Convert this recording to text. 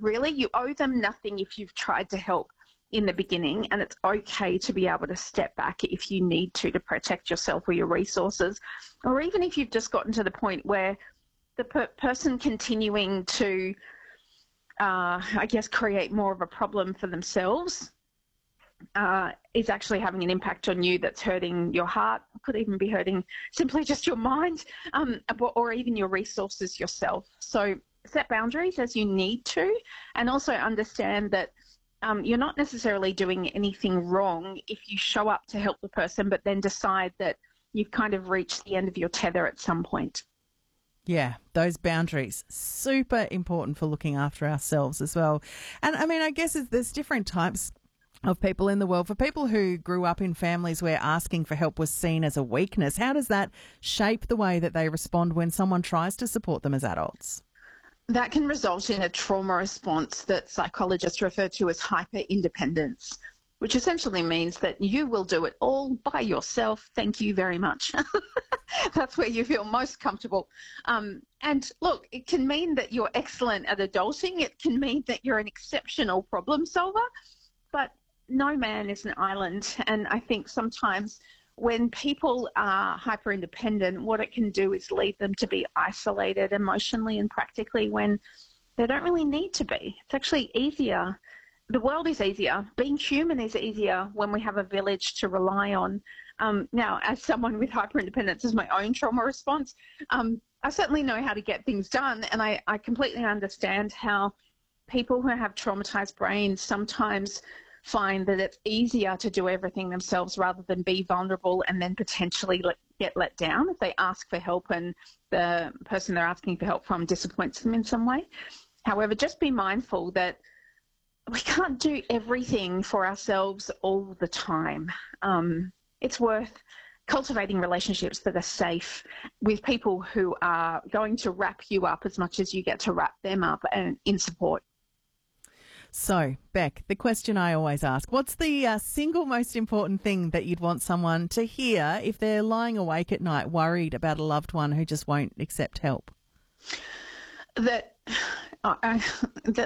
really, you owe them nothing if you've tried to help in the beginning, and it's okay to be able to step back if you need to protect yourself or your resources, or even if you've just gotten to the point where the person continuing to, create more of a problem for themselves is actually having an impact on you that's hurting your heart, could even be hurting simply just your mind, or even your resources yourself. So set boundaries as you need to, and also understand that you're not necessarily doing anything wrong if you show up to help the person, but then decide that you've kind of reached the end of your tether at some point. Yeah, those boundaries, super important for looking after ourselves as well. And I mean, I guess there's different types of people in the world. For people who grew up in families where asking for help was seen as a weakness, how does that shape the way that they respond when someone tries to support them as adults? That can result in a trauma response that psychologists refer to as hyper-independence, which essentially means that you will do it all by yourself. Thank you very much. That's where you feel most comfortable. And look, it can mean that you're excellent at adulting. It can mean that you're an exceptional problem solver, but no man is an island. And I think sometimes when people are hyper-independent, what it can do is lead them to be isolated emotionally and practically when they don't really need to be. It's actually easier. The world is easier. Being human is easier when we have a village to rely on. Now, as someone with hyper-independence as my own trauma response, I certainly know how to get things done, and I completely understand how people who have traumatized brains sometimes find that it's easier to do everything themselves rather than be vulnerable and then potentially get let down if they ask for help and the person they're asking for help from disappoints them in some way. However, just be mindful that we can't do everything for ourselves all the time. It's worth cultivating relationships that are safe with people who are going to wrap you up as much as you get to wrap them up and in support. So, Beck, the question I always ask, what's the single most important thing that you'd want someone to hear if they're lying awake at night worried about a loved one who just won't accept help? That